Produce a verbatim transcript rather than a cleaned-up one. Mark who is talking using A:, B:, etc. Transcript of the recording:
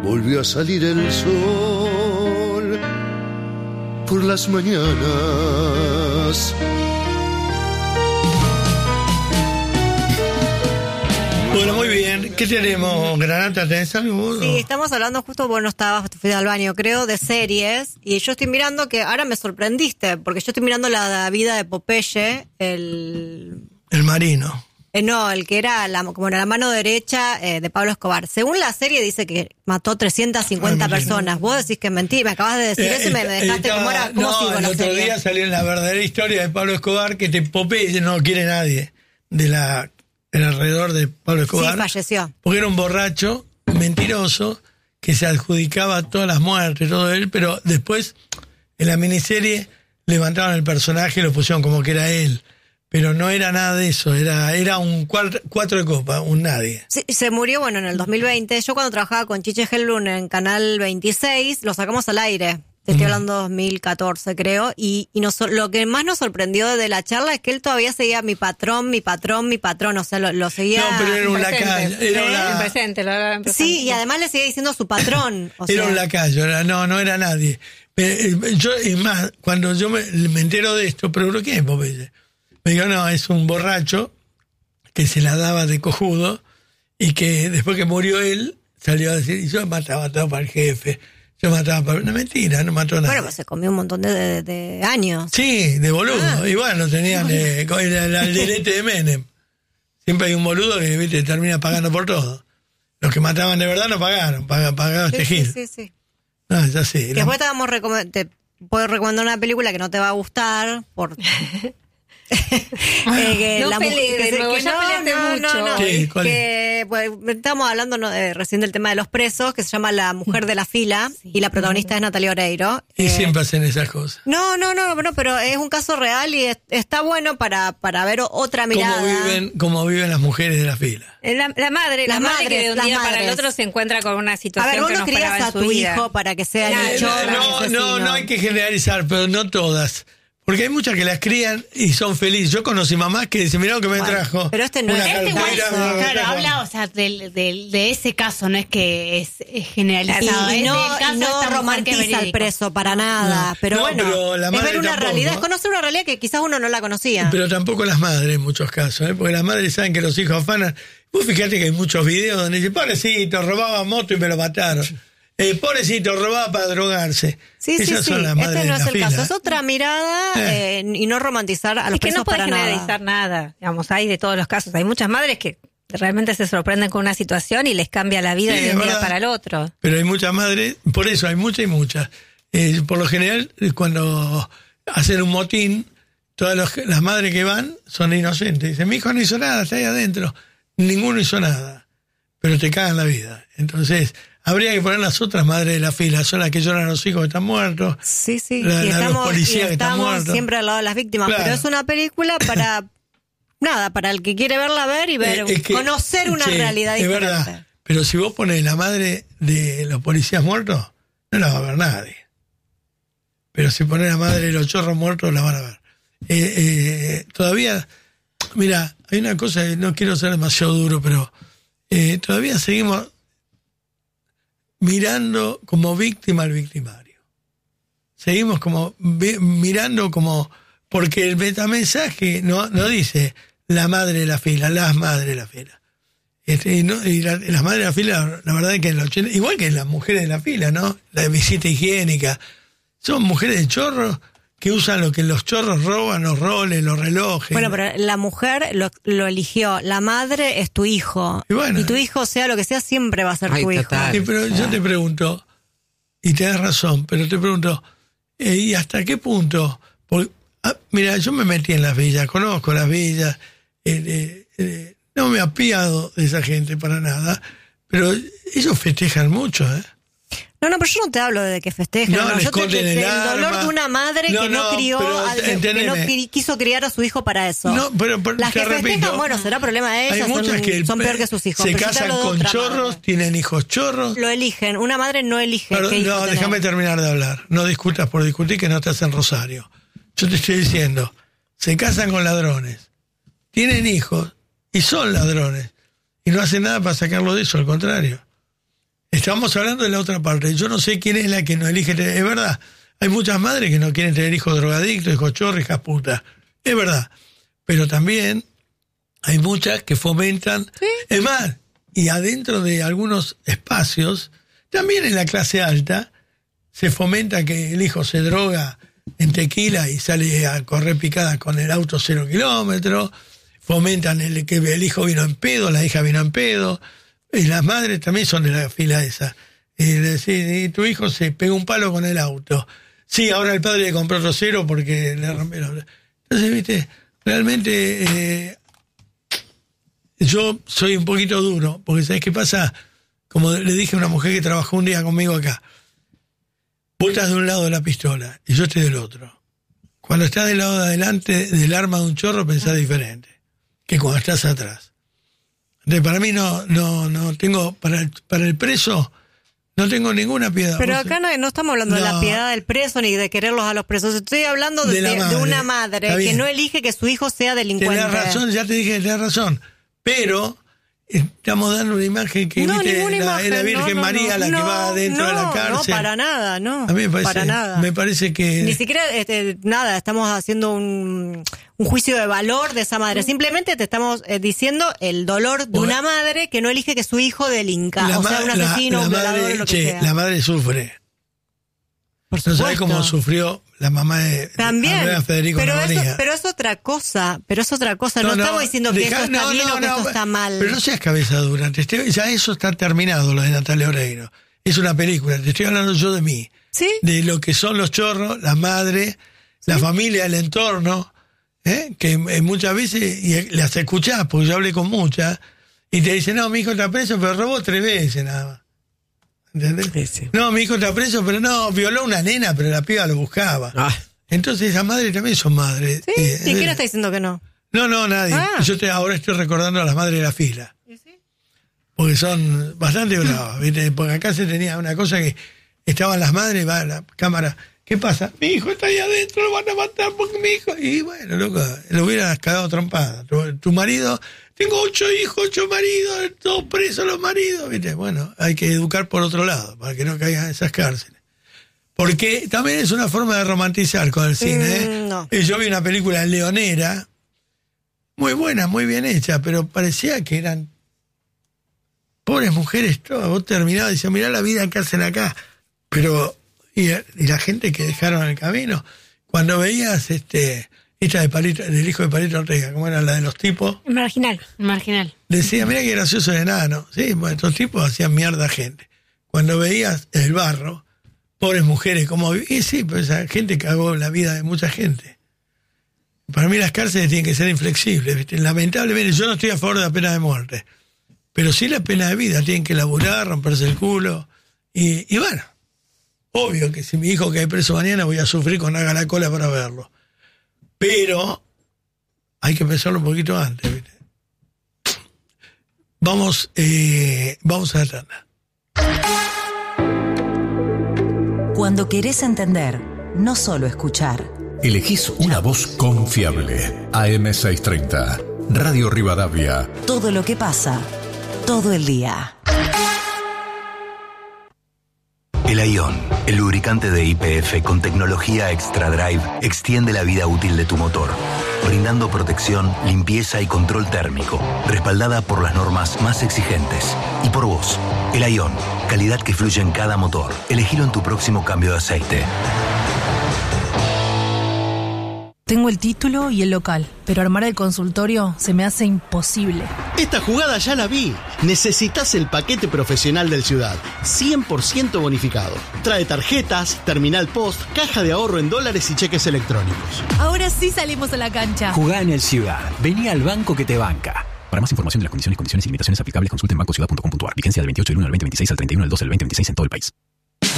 A: volvió a salir el sol por las mañanas.
B: Bueno, muy bien. ¿Qué tenemos, Granata? ¿Tenés algo?
C: Sí, estamos hablando justo, bueno, estaba, fui al baño, creo, de series. Y yo estoy mirando que ahora me sorprendiste, porque yo estoy mirando la vida de Popeye, el...
B: El marino.
C: Eh, no, el que era la, como era la mano derecha eh, de Pablo Escobar. Según la serie dice que mató trescientas cincuenta Ay, personas. Vos decís que mentí, me acabas de decir eh, eso y me, me dejaste
B: estaba,
C: como era, ¿cómo
B: no,
C: sigo la
B: el otro
C: serie?
B: día salió en la verdadera historia de Pablo Escobar que te Popeye no quiere nadie de la el alrededor de Pablo Escobar.
C: Sí, falleció.
B: Porque era un borracho mentiroso que se adjudicaba todas las muertes, todo él, pero después en la miniserie levantaron el personaje y lo pusieron como que era él. Pero no era nada de eso, era era un cuatro, cuatro de copa, un nadie.
C: Sí, se murió, bueno, en el dos mil veinte. Yo cuando trabajaba con Chiche Hellblum en Canal veintiséis, lo sacamos al aire. Te estoy hablando de dos mil catorce, creo. Y, y nos, lo que más nos sorprendió de la charla es que él todavía seguía mi patrón, mi patrón, mi patrón. O sea, lo, lo seguía...
B: No, pero era un lacayo. Era una...
D: en presente, lo hablaba en presente.
C: Sí, y además le seguía diciendo su patrón. O
B: era
C: sea...
B: un lacayo, era, no, no era nadie. Pero, yo, es más, cuando yo me, me entero de esto, pero ¿qué es Popeye? Me digo, no, es un borracho que se la daba de cojudo y que después que murió él, salió a decir, yo mataba todo para el jefe, yo mataba para... No, mentira, no mató a nadie.
C: Bueno, pues se comió un montón de, de, de años.
B: Sí, de boludo. Ah. Y bueno, tenían eh, el, el alderete de Menem. Siempre hay un boludo que, viste, termina pagando por todo. Los que mataban de verdad no pagaron, pagaban, pagaban
C: sí,
B: este gil.
C: Sí, sí, sí.
B: No, ya sí.
C: Que la... después te, vamos recom- te puedo recomendar una película que no te va a gustar por... eh, que
D: no
C: la
D: peleé
C: mujer,
D: de nuevo,
C: que
D: ya
C: no,
D: peleaste
C: no,
D: mucho.
C: No, no,
B: ¿Qué?
C: que pues, estamos hablando no, eh, recién del tema de los presos, que se llama La Mujer de la Fila, sí. Y la protagonista es Natalia Oreiro.
B: Y
C: eh,
B: siempre hacen esas cosas.
C: No, no, no, no, pero es un caso real y es, está bueno para, para ver otra mirada.
B: ¿Cómo viven, cómo viven las mujeres de la fila?
D: La, la madre, la
C: las
D: madre
C: madres,
D: que de un día
C: madres.
D: para el otro se encuentra con una situación
C: a ver, vos
D: que
C: no
D: no
C: crías
D: esperaba
C: a
D: en su
C: tu
D: vida.
C: hijo para que sea
D: no,
C: el chorro,
B: no, no, no hay que generalizar, pero no todas. Porque hay muchas que las crían y son felices. Yo conocí mamás que dicen, mirá lo que me bueno, trajo.
C: Pero este no
B: una
C: es
E: este
B: cartera,
E: igual,
B: una
E: claro, habla, o sea, de, de, de ese caso, no es que es, es generalizado.
C: Y, y
E: es
C: no,
E: del caso
C: y no
E: de
C: romantiza al preso para nada.
B: No,
C: pero
B: no,
C: bueno,
B: pero la
C: es
B: madre
C: ver una
B: tampoco,
C: realidad,
B: ¿no?
C: es conocer una realidad que quizás uno no la conocía.
B: Pero tampoco las madres en muchos casos, ¿eh? Porque las madres saben que los hijos afanan. Vos fíjate que hay muchos videos donde dicen, pobrecito, robaba moto y me lo mataron. Eh, pobrecito, robaba para drogarse.
C: Sí,
B: Esas
C: sí,
B: son
C: sí.
B: las madres
C: Este no
B: de
C: es
B: la
C: el
B: fila.
C: caso. Es otra mirada eh. Eh, y no romantizar a los
D: es que
C: presos
D: no puedes
C: para
D: generalizar
C: nada.
D: nada. Digamos, hay de todos los casos. Hay muchas madres que realmente se sorprenden con una situación y les cambia la vida
B: Sí,
D: de un día
B: verdad.
D: para el otro.
B: Pero hay muchas madres, por eso hay muchas y muchas. Eh, por lo general, cuando hacen un motín, todas los, las madres que van son inocentes. Dicen, mi hijo no hizo nada, está ahí adentro. Ninguno hizo nada. Pero te cagan la vida. Entonces, habría que poner las otras madres de la fila. Son las que lloran a los hijos que están muertos.
C: Sí, sí.
B: La,
C: y
B: la,
C: estamos,
B: los policías
C: y
B: que están
C: estamos
B: muertos.
C: siempre al lado de las víctimas.
B: Claro.
C: Pero es una película para... nada, para el que quiere verla, ver y ver,
B: Eh, es que,
C: conocer una
B: sí,
C: realidad
B: es
C: diferente.
B: verdad. Pero si vos pones la madre de los policías muertos, no la va a ver nadie. Pero si pones la madre de los chorros muertos, la van a ver. Eh, eh, todavía, mira, hay una cosa, no quiero ser demasiado duro, pero eh, todavía seguimos mirando como víctima al victimario. Seguimos como vi, mirando como, porque el metamensaje no, no dice la madre de la fila, las madres de la fila. Este, y no, y la, las madres de la fila, la verdad es que en el ochenta, igual que las mujeres de la fila, ¿no? La de visita higiénica, son mujeres de chorros que usan lo que los chorros roban, los roles, los relojes.
C: Bueno, pero la mujer lo, lo eligió. La madre es tu hijo.
B: Y, bueno,
C: y tu hijo, sea lo que sea, siempre va a ser
F: Ay,
C: tu
F: total.
C: hijo.
B: Sí, pero yo te pregunto, y tenés razón, pero te pregunto, eh, ¿y hasta qué punto? Porque, ah, mira, yo me metí en las villas, conozco las villas, eh, eh, eh, no me apiado de esa gente para nada, pero ellos festejan mucho, ¿eh?
C: No, no, pero yo no te hablo de que festejen.
B: No,
C: No,
B: les
C: yo te
B: esconden el
C: del dolor
B: arma.
C: de una madre
B: No,
C: que no,
B: no,
C: crió,
B: pero,
C: a- que no
B: entendeme.
C: qui- quiso criar a su hijo para eso.
B: No, pero, pero
C: Las
B: te
C: que festejan,
B: repito,
C: bueno, será problema de
B: hay
C: ellas,
B: muchas
C: son,
B: que el-
C: son peor que sus hijos.
B: se
C: pero yo te
B: casan
C: hablo de
B: con
C: otra
B: chorros,
C: madre.
B: tienen hijos chorros.
C: Lo eligen. Una madre no elige
B: Pero,
C: qué hijo
B: no,
C: tener.
B: déjame terminar de hablar. No discutas por discutir, que no estás en Rosario. Yo te estoy diciendo, se casan con ladrones, tienen hijos y son ladrones. Y no hacen nada para sacarlo de eso, al contrario. estamos hablando de la otra parte. Yo no sé quién es la que no elige tener. Es verdad, hay muchas madres que no quieren tener hijos drogadictos, hijos chorros, hijas putas. Es verdad. Pero también hay muchas que fomentan. ¿Sí? Es más, y adentro de algunos espacios, también en la clase alta, se fomenta que el hijo se droga en tequila y sale a correr picada con el auto cero kilómetros. Fomentan el que el hijo vino en pedo, la hija vino en pedo. Y las madres también son de la fila esa. Y decir, y tu hijo se pegó un palo con el auto. Sí, ahora el padre le compró otro cero porque le rompieron. Entonces, viste, realmente eh, yo soy un poquito duro, porque ¿sabes qué pasa? Como le dije a una mujer que trabajó un día conmigo acá, vos estás de un lado de la pistola y yo estoy del otro. Cuando estás del lado de adelante del arma de un chorro pensás diferente que cuando estás atrás. Entonces, para mí no, no, no tengo, para el, para el preso, no tengo ninguna piedad.
C: Pero acá no, no estamos hablando no. de la piedad del preso ni de quererlos a los presos. Estoy hablando de, de, de, de una madre que no elige que su hijo sea delincuente.
B: Tenés razón, ya te dije que tenés razón. Pero estamos dando una imagen que
C: no,
B: viste, la,
C: imagen,
B: la Virgen
C: no, no,
B: María, la
C: no,
B: que va dentro
C: no,
B: de la cárcel.
C: No, para nada, no.
B: A mí me parece,
C: para nada.
B: Me parece que...
C: Ni siquiera, este, nada, estamos haciendo un, un juicio de valor de esa madre. Simplemente te estamos eh, diciendo el dolor de una madre que no elige que su hijo delinca.
B: La
C: o sea, un asesino,
B: la, la
C: un violador,
B: madre,
C: lo que
B: che,
C: sea.
B: La madre sufre. No sabés cómo sufrió la mamá de,
C: también,
B: de Federico
C: pero
B: María.
C: eso, pero es otra cosa, pero es otra cosa. No, no, no estamos diciendo que deja, eso está no, bien no, o que no, eso está mal.
B: Pero no seas cabeza dura. Te estoy, ya eso está terminado, lo de Natalia Oreiro. Es una película. Te estoy hablando yo de mí.
C: ¿Sí?
B: De lo que son los chorros, la madre, ¿sí? La familia, el entorno, ¿eh? Que eh, muchas veces y las escuchás, porque yo hablé con muchas, y te dicen, no, mi hijo está preso, pero robó tres veces nada más. ¿Entendés? Sí, sí. No, mi hijo está preso, pero no, violó a una nena, pero la piba lo buscaba. Ah. Entonces esas madres también son madres.
C: ¿Sí? Eh, ¿Y quién está diciendo que no?
B: No, no, nadie. Ah. Yo te, ahora estoy recordando a las madres de la fila. ¿Sí? Porque son bastante bravas, ¿viste? Porque acá se tenía una cosa que estaban las madres, va a la cámara, ¿qué pasa? Mi hijo está ahí adentro, lo van a matar porque mi hijo... Y bueno, loco, lo hubieras cagado trompada. Tu, tu marido... Tengo ocho hijos, ocho maridos, todos presos los maridos, ¿viste? Bueno, hay que educar por otro lado, para que no caigan en esas cárceles. Porque también es una forma de romantizar con el cine, ¿eh? Mm, no. Yo vi una película leonera, muy buena, muy bien hecha, pero parecía que eran pobres mujeres todas. Vos terminabas y decías, mirá la vida que hacen acá. Pero, y, y la gente que dejaron en el camino, cuando veías este... esta de Palito, del hijo de Palito Ortega, como era la de los tipos.
E: Marginal, marginal.
B: Decía, mira qué gracioso de enano. Sí, bueno, estos tipos hacían mierda a gente. Cuando veías el barro, pobres mujeres, como y sí, pues esa gente cagó la vida de mucha gente. Para mí las cárceles tienen que ser inflexibles, ¿viste? Lamentablemente, yo no estoy a favor de la pena de muerte, pero sí la pena de vida. Tienen que laburar, romperse el culo. Y, y bueno, obvio que si mi hijo cae preso mañana voy a sufrir con haga la cola para verlo. Pero hay que pensarlo un poquito antes, ¿viste? Vamos, eh, vamos a la tanda.
F: Cuando querés entender, no solo escuchar.
G: Elegís una voz confiable. A M seiscientos treinta, Radio Rivadavia.
F: Todo lo que pasa, todo el día.
H: El Aion, el lubricante de Y P F con tecnología Extra Drive, extiende la vida útil de tu motor, brindando protección, limpieza y control térmico, respaldada por las normas más exigentes. Y por vos, el Aion, calidad que fluye en cada motor. Elegilo en tu próximo cambio de aceite.
I: Tengo el título y el local, pero armar el consultorio se me hace imposible.
J: Esta jugada ya la vi. Necesitas el paquete profesional del Ciudad, cien por ciento bonificado. Trae tarjetas, terminal post, caja de ahorro en dólares y cheques electrónicos.
I: Ahora sí salimos a la cancha.
K: Jugá en el Ciudad. Vení al banco que te banca. Para más información de las condiciones, condiciones y limitaciones aplicables, consulte en banco ciudad punto com punto a r. Vigencia del veintiocho del uno al veinte veintiséis al treinta y uno del doce del veinte veintiséis en todo el país.